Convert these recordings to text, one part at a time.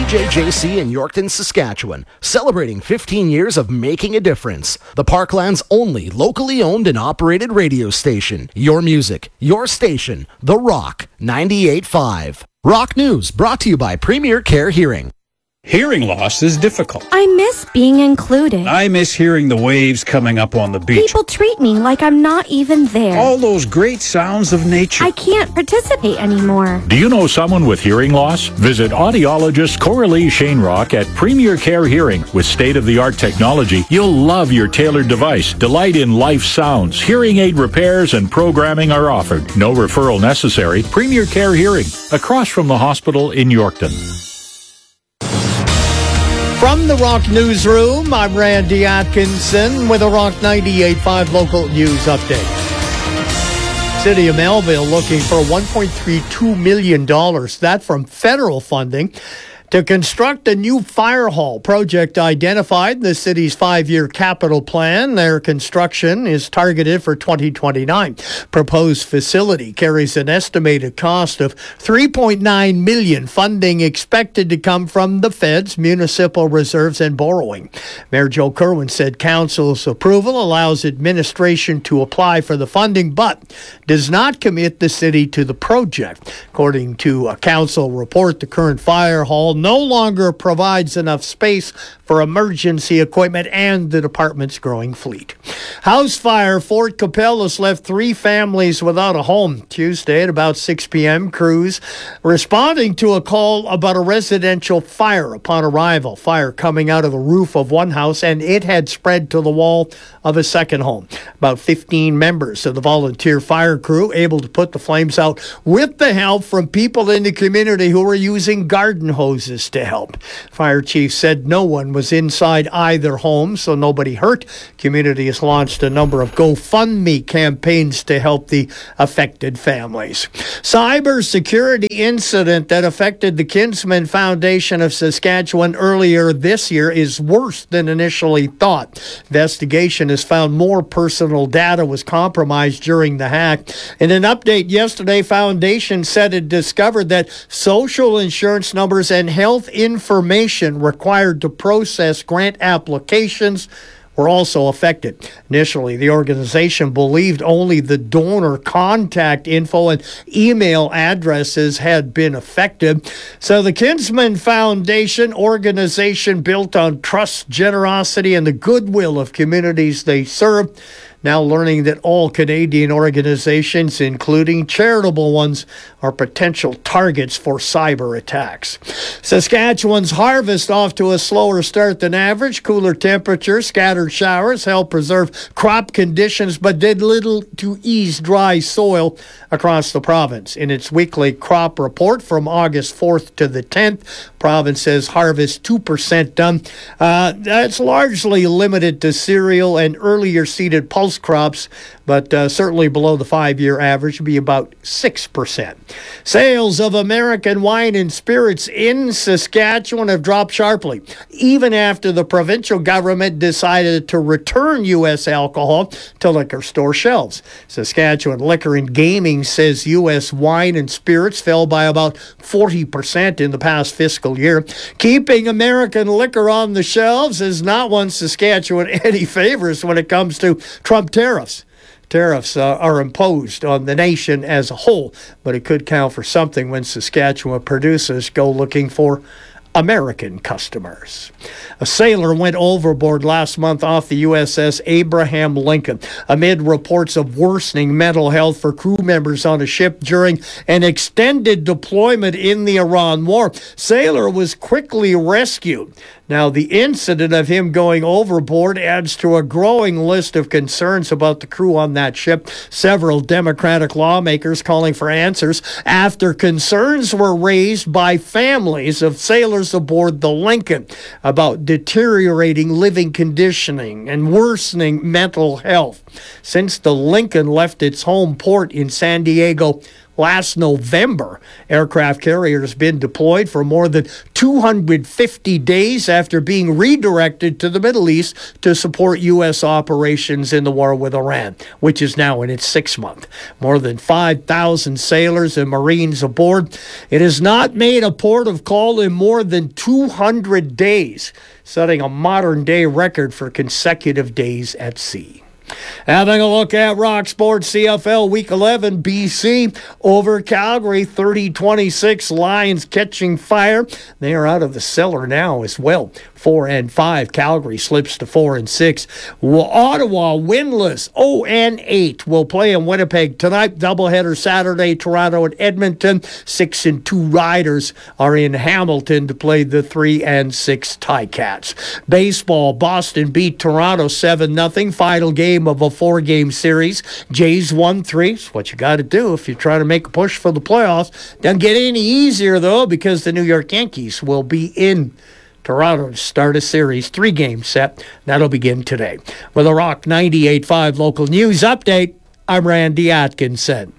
PJJC in Yorkton, Saskatchewan, celebrating 15 years of making a difference. The Parkland's only locally owned and operated radio station. Your music, your station, The Rock 98.5. Rock News brought to you by Premier Care Hearing. Hearing loss is difficult. I miss being included. I miss hearing the waves coming up on the beach. People treat me like I'm not even there. All those great sounds of nature. I can't participate anymore. Do you know someone with hearing loss? Visit audiologist Coralie Shanerock at Premier Care Hearing. With state-of-the-art technology, you'll love your tailored device. Delight in life sounds. Hearing aid repairs and programming are offered. No referral necessary. Premier Care Hearing, across from the hospital in Yorkton. From the Rock Newsroom, I'm Randy Atkinson with a Rock 98.5 local news update. City of Melville looking for $1.32 million. That from federal funding to construct a new fire hall. Project identified in the city's 5-year capital plan. Their construction is targeted for 2029. Proposed facility carries an estimated cost of $3.9 million. Funding expected to come from the feds, municipal reserves, and borrowing. Mayor Joe Kerwin said council's approval allows administration to apply for the funding, but does not commit the city to the project. According to a council report, the current fire hall no longer provides enough space for emergency equipment and the department's growing fleet. House fire, Fort Capellas left 3 families without a home Tuesday at about 6 p.m. Crews responding to a call about a residential fire. Upon arrival, fire coming out of the roof of one house, and it had spread to the wall of a second home. About 15 members of the volunteer fire crew able to put the flames out with the help from people in the community who were using garden hoses to help. Fire chief said no one was inside either home, so nobody hurt. Community has launched a number of GoFundMe campaigns to help the affected families. Cybersecurity incident that affected the Kinsman Foundation of Saskatchewan earlier this year is worse than initially thought. Investigation has found more personal data was compromised during the hack. In an update yesterday, Foundation said it discovered that social insurance numbers and health information required to process grant applications were also affected. Initially, the organization believed only the donor contact info and email addresses had been affected. So the Kinsman Foundation, organization built on trust, generosity, and the goodwill of communities they serve, now learning that all Canadian organizations, including charitable ones, are potential targets for cyber attacks. Saskatchewan's harvest off to a slower start than average. Cooler temperatures, scattered showers helped preserve crop conditions, but did little to ease dry soil across the province. In its weekly crop report from August 4th to the 10th, province says harvest 2% done. That's largely limited to cereal and earlier seeded pulse crops, but certainly below the 5-year average, would be about 6%. Sales of American wine and spirits in Saskatchewan have dropped sharply, even after the provincial government decided to return U.S. alcohol to liquor store shelves. Saskatchewan Liquor and Gaming says U.S. wine and spirits fell by about 40% in the past fiscal year. Keeping American liquor on the shelves has not won Saskatchewan any favors when it comes to Trump tariffs. Tariffs are imposed on the nation as a whole, but it could count for something when Saskatchewan producers go looking for American customers. A sailor went overboard last month off the USS Abraham Lincoln amid reports of worsening mental health for crew members on a ship during an extended deployment in the Iran war. Sailor was quickly rescued. Now, the incident of him going overboard adds to a growing list of concerns about the crew on that ship. Several Democratic lawmakers calling for answers after concerns were raised by families of sailors aboard the Lincoln about deteriorating living conditioning and worsening mental health. Since the Lincoln left its home port in San Diego last November. Aircraft carrier has been deployed for more than 250 days after being redirected to the Middle East to support U.S. operations in the war with Iran, which is now in its 6th month. More than 5,000 sailors and Marines aboard. It has not made a port of call in more than 200 days, setting a modern-day record for consecutive days at sea. Having a look at Rock Sports CFL Week 11, BC over Calgary, 30-26. Lions catching fire. They are out of the cellar now as well. 4-5. Calgary slips to 4-6. Ottawa winless, 0-8. Will play in Winnipeg tonight. Doubleheader Saturday, Toronto and Edmonton. 6-2 Riders are in Hamilton to play the 3-6 Ticats. Baseball, Boston beat Toronto 7-0. Final game of a 4-game series. Jays 1-3. It's what you got to do if you're trying to make a push for the playoffs. Doesn't get any easier, though, because the New York Yankees will be in Toronto to start a series. 3-game set. That'll begin today. With a Rock 98.5 local news update, I'm Randy Atkinson.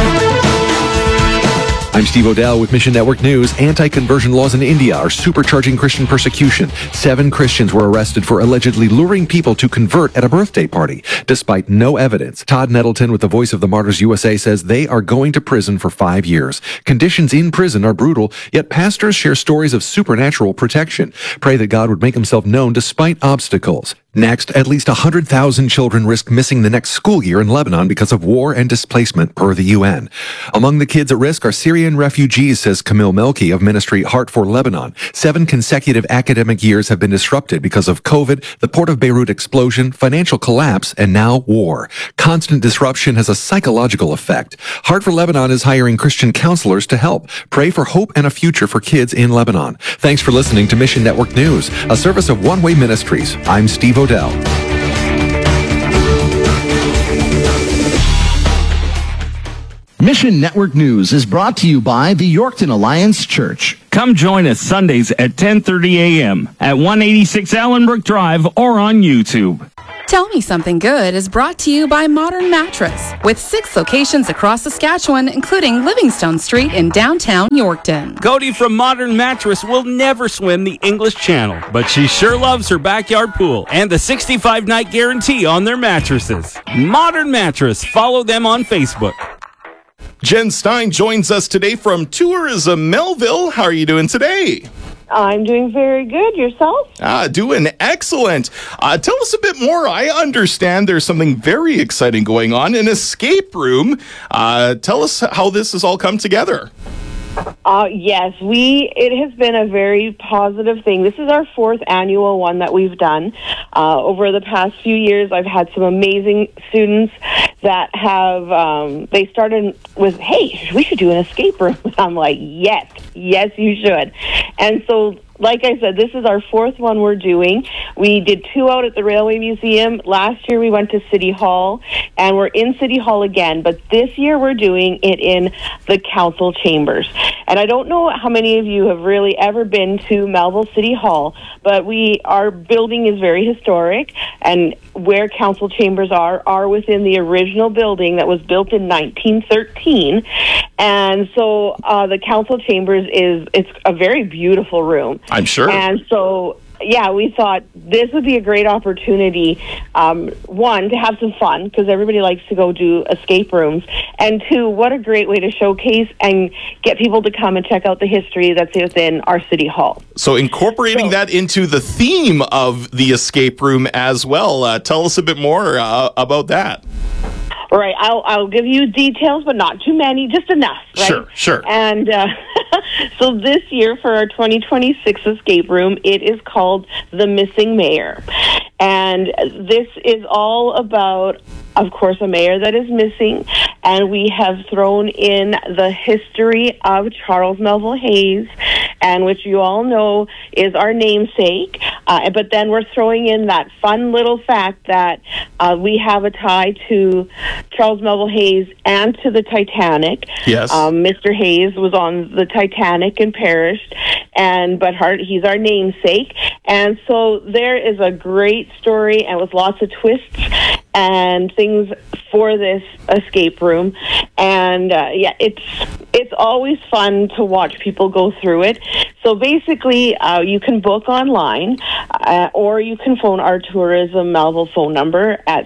I'm Steve O'Dell with Mission Network News. Anti-conversion laws in India are supercharging Christian persecution. 7 Christians were arrested for allegedly luring people to convert at a birthday party, despite no evidence. Todd Nettleton with the Voice of the Martyrs USA says they are going to prison for 5 years. Conditions in prison are brutal, yet pastors share stories of supernatural protection. Pray that God would make himself known despite obstacles. Next, at least 100,000 children risk missing the next school year in Lebanon because of war and displacement, per the UN. Among the kids at risk are Syrian refugees, says Camille Melki of Ministry Heart for Lebanon. 7 consecutive academic years have been disrupted because of COVID, the Port of Beirut explosion, financial collapse, and now war. Constant disruption has a psychological effect. Heart for Lebanon is hiring Christian counselors to help. Pray for hope and a future for kids in Lebanon. Thanks for listening to Mission Network News, a service of One Way Ministries. I'm Steve O'Dell. Mission Network News is brought to you by the Yorkton Alliance Church. Come join us Sundays at 10:30 a.m. at 186 Allenbrook Drive or on YouTube. Tell Me Something Good is brought to you by Modern Mattress, with 6 locations across Saskatchewan, including Livingstone Street in downtown Yorkton. Cody from Modern Mattress will never swim the English Channel, but she sure loves her backyard pool and the 65-night guarantee on their mattresses. Modern Mattress. Follow them on Facebook. Jen Stein joins us today from Tourism Melville. How are you doing today? I'm doing very good. Yourself? Doing excellent. Tell us a bit more. I understand there's something very exciting going on, an escape room. Tell us how this has all come together. Yes, it has been a very positive thing. This is our 4th annual one that we've done. Over the past few years, I've had some amazing students that have, they started with, hey, we should do an escape room. I'm like, yes, you should. And so, like I said, this is our 4th one we're doing. We did 2 out at the Railway Museum. Last year we went to City Hall, and we're in City Hall again. But this year we're doing it in the council chambers. And I don't know how many of you have really ever been to Melville City Hall, but our building is very historic, and where council chambers are within the original building that was built in 1913. And so the council chambers it's a very beautiful room. I'm sure. And so, yeah, we thought this would be a great opportunity, 1, to have some fun, because everybody likes to go do escape rooms, and 2, what a great way to showcase and get people to come and check out the history that's within our City Hall. So incorporating that into the theme of the escape room as well. Tell us a bit more about that. All right, I'll give you details, but not too many, just enough, right? Sure. And so this year for our 2026 escape room, it is called The Missing Mayor. And this is all about, of course, a mayor that is missing. And we have thrown in the history of Charles Melville Hayes, and which you all know is our namesake. But then we're throwing in that fun little fact that we have a tie to Charles Melville Hayes and to the Titanic. Yes. Mr. Hayes was on the Titanic and perished, but he's our namesake. And so there is a great story and with lots of twists. and things for this escape room. And it's always fun to watch people go through it. So basically, you can book online, or you can phone our Tourism Melville phone number at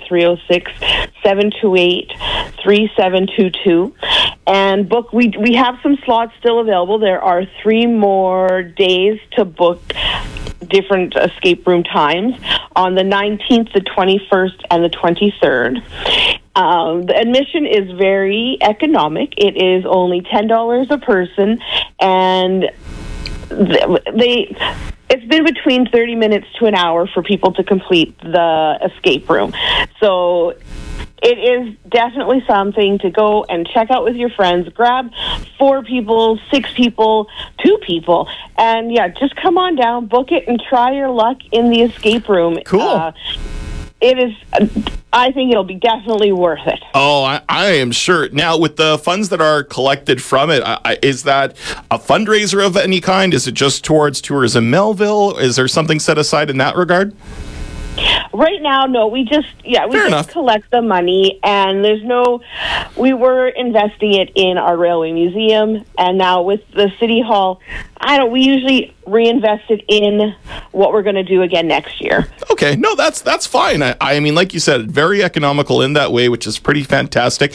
306-728-3722 and book. We have some slots still available. There are 3 more days to book different escape room times on the 19th, the 21st, and the 23rd. The admission is very economic. It is only $10 a person, and it's been between 30 minutes to an hour for people to complete the escape room. So it is definitely something to go and check out with your friends. Grab 4 people, 6 people, 2 people, and just come on down, book it, and try your luck in the escape room. Cool. It is. I think it'll be definitely worth it. Oh, I am sure. Now, with the funds that are collected from it, is that a fundraiser of any kind? Is it just towards Tourism Melville? Is there something set aside in that regard? Right now, no. We just collect the money, and we were investing it in our railway museum, and now with the City Hall, we usually reinvest it in what we're going to do again next year. Okay, no, that's fine. I mean, like you said, very economical in that way, which is pretty fantastic.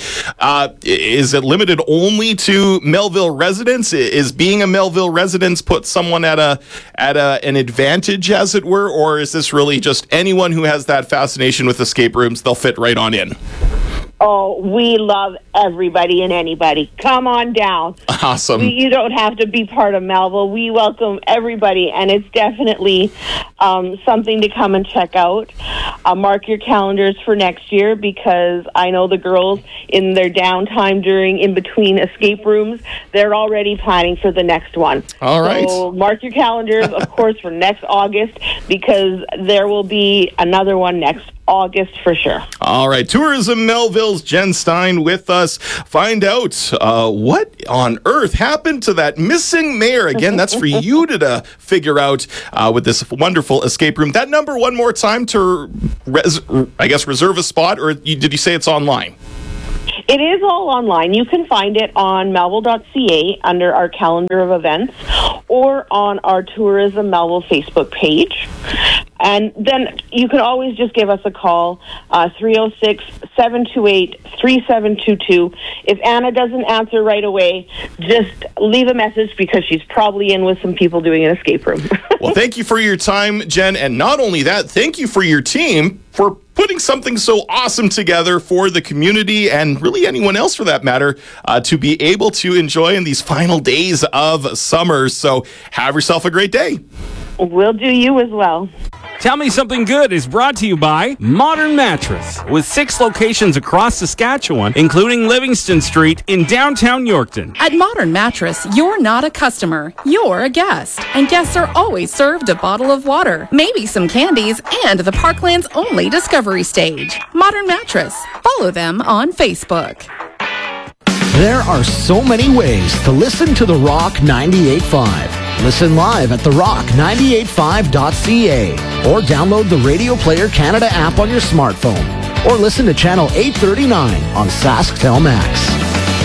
Is it limited only to Melville residents? Is being a Melville resident put someone at an advantage, as it were, or is this really just anyone who has that fascination with escape rooms? They'll fit right on in. Oh, we love everybody and anybody. Come on down. Awesome. You don't have to be part of Melville. We welcome everybody, and it's definitely something to come and check out. Mark your calendars for next year, because I know the girls in their downtime in between escape rooms, they're already planning for the next one. All right. So mark your calendars, of course, for next August, because there will be another one next August for sure. All right. Tourism Melville's Jen Stein with us. Find out what on earth happened to that missing mayor. Again, that's for you to figure out with this wonderful escape room. That number one more time to, reserve a spot, or did you say it's online? It is all online. You can find it on melville.ca under our calendar of events, or on our Tourism Melville Facebook page. And then you can always just give us a call, 306-728-3722. If Anna doesn't answer right away, just leave a message, because she's probably in with some people doing an escape room. Well, thank you for your time, Jen. And not only that, thank you for your team for putting something so awesome together for the community, and really anyone else for that matter, to be able to enjoy in these final days of summer. So have yourself a great day. We'll do you as well. Tell Me Something Good is brought to you by Modern Mattress, with 6 locations across Saskatchewan, including Livingston Street in downtown Yorkton. At Modern Mattress, you're not a customer, you're a guest. And guests are always served a bottle of water, maybe some candies, and the Parkland's only discovery stage. Modern Mattress. Follow them on Facebook. There are so many ways to listen to The Rock 98.5. Listen live at therock985.ca, or download the Radio Player Canada app on your smartphone, or listen to Channel 839 on SaskTel Max.